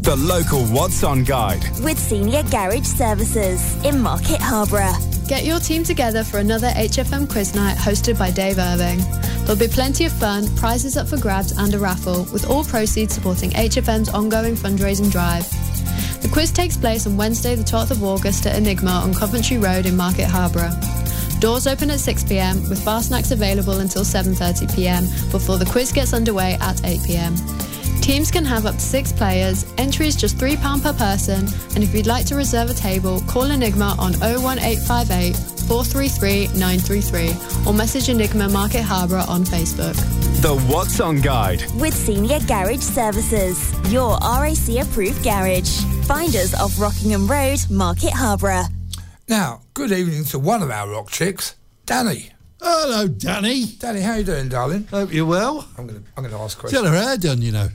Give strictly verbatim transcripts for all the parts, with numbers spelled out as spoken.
The local What's On Guide with Senior Garage Services in Market Harborough. Get your team together for another H F M quiz night hosted by Dave Irving. There'll be plenty of fun, prizes up for grabs and a raffle, with all proceeds supporting H F M's ongoing fundraising drive. The quiz takes place on Wednesday the twelfth of August at Enigma on Coventry Road in Market Harborough. Doors open at six p m with bar snacks available until seven thirty p m before the quiz gets underway at eight p m. Teams can have up to six players, entry is just three pounds per person, and if you'd like to reserve a table, call Enigma on oh one eight five eight, four three three, nine three three or message Enigma Market Harborough on Facebook. The What's On Guide with Senior Garage Services, your R A C approved garage. Find us off Rockingham Road, Market Harborough. Now, good evening to one of our rock chicks, Danny. Hello, Danny. Danny, how you doing, darling? Hope you're well. I'm going to I'm going to ask She's questions. had her hair done, you know.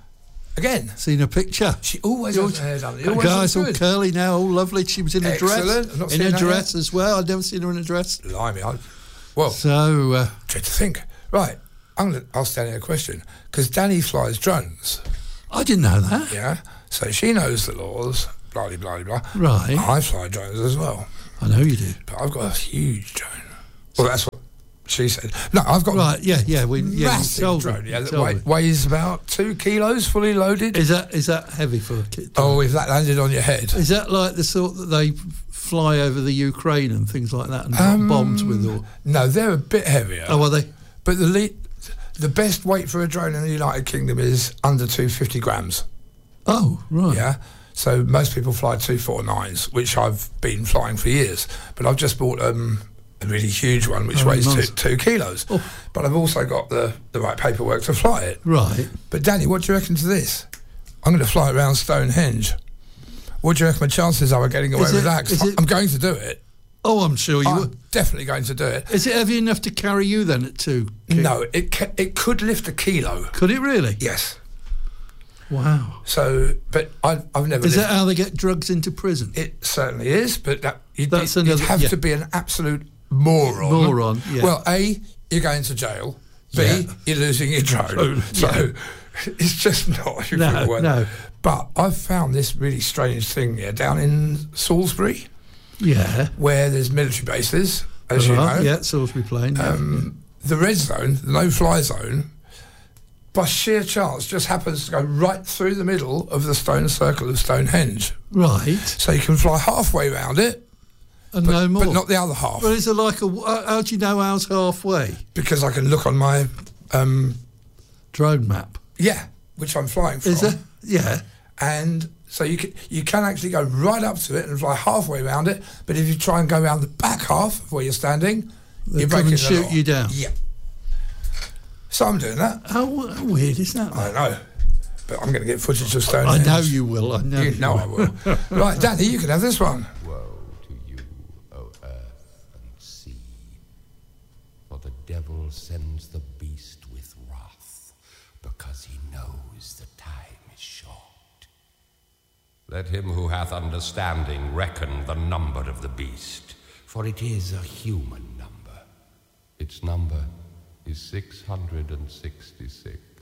Again? Seen her picture. She always has her hair done. It That always guy's looks all good. curly now, all lovely. She was in a Excellent. dress. I've not In seen a that dress yet. as well. I've never seen her in a dress. Blimey, I, well, So, uh, try to think. Right, I'm going to ask Danny a question, because Danny flies drones, I didn't know that. yeah? So she knows the laws, blah, blah, blah, blah. Right. I fly drones as well, I know you do. but I've got a huge drone. Well, that's what she said. No, I've got Right, yeah, yeah. We, a yeah, you massive told me, drone, yeah, you that told weigh, me. weighs about two kilos, fully loaded. Is that is that heavy for a kid? Oh, if that landed on your head. Is that like the sort that they fly over the Ukraine and things like that and drop Um, bombs with? Or No, they're a bit heavier. oh, are they? But the le- the best weight for a drone in the United Kingdom is under two hundred fifty grams. Oh, right. Yeah. So most people fly two forty-nines, which I've been flying for years. But I've just bought um, a really huge one, which Oh, weighs two, nice. two kilos. Oh. But I've also got the, the right paperwork to fly it. Right. But Danny, what do you reckon to this? I'm going to fly it around Stonehenge. What do you reckon my chances are of getting away Is with it- that? 'Cause is it- I'm going to do it. Oh, I'm sure you I'm would. definitely going to do it. Is it heavy enough to carry you then at two? ki- No, it ca- it could lift a kilo. Could it really? Yes. Wow. So, but I, I've never. Is lived- that how they get drugs into prison? It certainly is, but that you'd, That's you'd another- have yeah. to be an absolute moron. Moron, yeah. Well, A, you're going to jail. B, Yeah. you're losing your drone. So yeah. it's just not. you No, feel well. no. But I've found this really strange thing here down in Salisbury, Yeah. where there's military bases, as you Right, know. Yeah, Salisbury Plain. Yeah. Um, the red zone, the no-fly zone, by sheer chance, just happens to go right through the middle of the stone circle of Stonehenge. Right. So you can fly halfway around it, And but, no more. but not the other half. Well, is it like a... uh, How do you know ours halfway? Because I can look on my, um, Drone map. yeah, which I'm flying from. Is it? Yeah. And so you can, you can actually go right up to it and fly halfway around it, but if you try and go around the back half of where you're standing, They you're come breaking and the shoot law. you down. Yeah. So I'm doing that. How w- weird is that? I man? know. But I'm going to get footage of I Stonehenge. know you will. I know You you, know I will. Right, Danny, you can have this one. Woe to you, O earth and sea, for the devil sends the beast with wrath, because he knows the time is short. Let him who hath understanding reckon the number of the beast, for it is a human number. Its number is six hundred sixty-six.